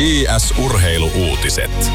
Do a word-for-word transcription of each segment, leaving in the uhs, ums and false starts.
I S-urheiluuutiset.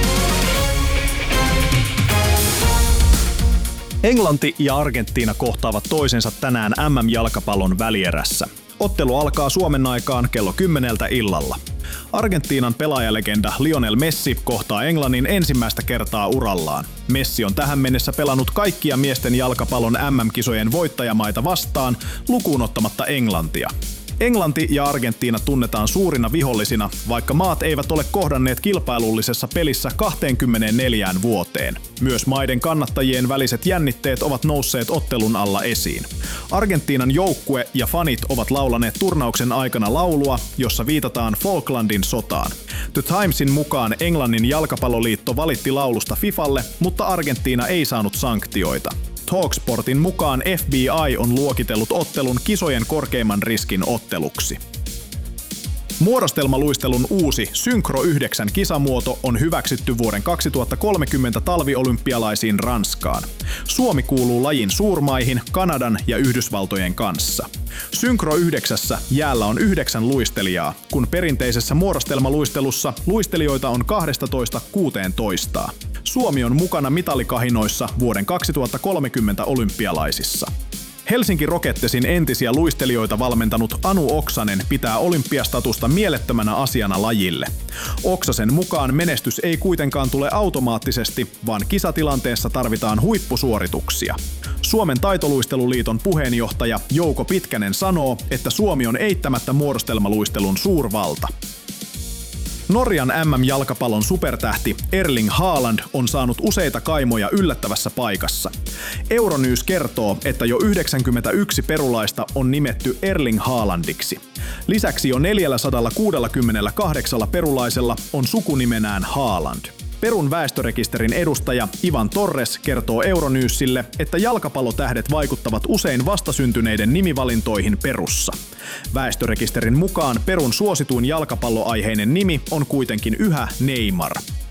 Englanti ja Argentiina kohtaavat toisensa tänään M M-jalkapallon välierässä. Ottelu alkaa Suomen aikaan kello kymmeneltä illalla. Argentiinan pelaajalegenda Lionel Messi kohtaa Englannin ensimmäistä kertaa urallaan. Messi on tähän mennessä pelannut kaikkia miesten jalkapallon M M-kisojen voittajamaita vastaan, lukuun ottamatta Englantia. Englanti ja Argentiina tunnetaan suurina vihollisina, vaikka maat eivät ole kohdanneet kilpailullisessa pelissä kaksikymmentäneljä vuoteen. Myös maiden kannattajien väliset jännitteet ovat nousseet ottelun alla esiin. Argentiinan joukkue ja fanit ovat laulaneet turnauksen aikana laulua, jossa viitataan Falklandin sotaan. The Timesin mukaan Englannin jalkapalloliitto valitti laulusta FIFAlle, mutta Argentiina ei saanut sanktioita. Talksportin mukaan F B I on luokitellut ottelun kisojen korkeimman riskin otteluksi. Muodostelmaluistelun uusi Synchro yhdeksän kisamuoto on hyväksytty vuoden kaksituhattakolmekymmentä talviolympialaisiin Ranskaan. Suomi kuuluu lajin suurmaihin Kanadan ja Yhdysvaltojen kanssa. Synchro yhdeksässä jäällä on yhdeksän luistelijaa, kun perinteisessä muodostelmaluistelussa luistelijoita on kaksitoista kuusitoista. Suomi on mukana mitalikahinoissa vuoden kaksituhattakolmekymmentä olympialaisissa. Helsinki Rocketesin entisiä luistelijoita valmentanut Anu Oksanen pitää olympiastatusta mielettömänä asiana lajille. Oksasen mukaan menestys ei kuitenkaan tule automaattisesti, vaan kisatilanteessa tarvitaan huippusuorituksia. Suomen taitoluisteluliiton puheenjohtaja Jouko Pitkänen sanoo, että Suomi on eittämättä muodostelmaluistelun suurvalta. Norjan M M-jalkapallon supertähti Erling Haaland on saanut useita kaimoja yllättävässä paikassa. Euronews kertoo, että jo yhdeksänkymmentäyksi perulaista on nimetty Erling Haalandiksi. Lisäksi jo neljäsataakuusikymmentäkahdeksan perulaisella on sukunimenään Haaland. Perun väestörekisterin edustaja Ivan Torres kertoo Euronewsille, että jalkapallotähdet vaikuttavat usein vastasyntyneiden nimivalintoihin Perussa. Väestörekisterin mukaan Perun suosituin jalkapalloaiheinen nimi on kuitenkin yhä Neymar.